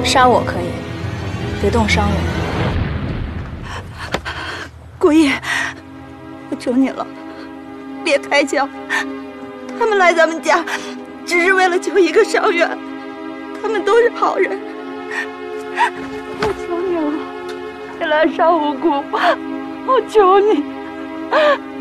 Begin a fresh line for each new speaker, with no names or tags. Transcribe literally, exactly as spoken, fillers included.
杀我可以，别动伤人。
国爷，我求你了，别开枪！他们来咱们家，只是为了救一个伤员，他们都是好人。我求你了，别来伤无辜，我求你。